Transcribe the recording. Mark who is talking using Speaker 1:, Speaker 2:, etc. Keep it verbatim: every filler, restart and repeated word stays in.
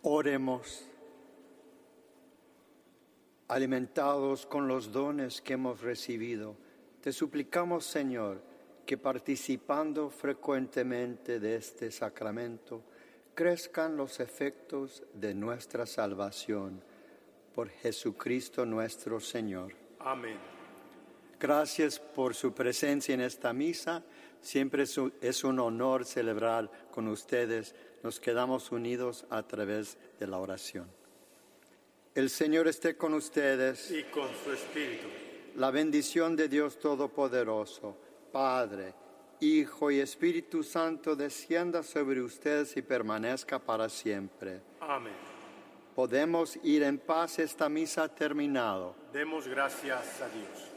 Speaker 1: Oremos. Alimentados con los dones que hemos recibido, te suplicamos, Señor, que participando frecuentemente de este sacramento, crezcan los efectos de nuestra salvación. Por Jesucristo nuestro Señor.
Speaker 2: Amén.
Speaker 1: Gracias por su presencia en esta misa. Siempre es un honor celebrar con ustedes. Nos quedamos unidos a través de la oración. El Señor esté con ustedes.
Speaker 2: Y con su espíritu.
Speaker 1: La bendición de Dios Todopoderoso, Padre, Hijo y Espíritu Santo, descienda sobre ustedes y permanezca para siempre.
Speaker 2: Amén.
Speaker 1: Podemos ir en paz, esta misa ha terminado.
Speaker 2: Demos gracias a Dios.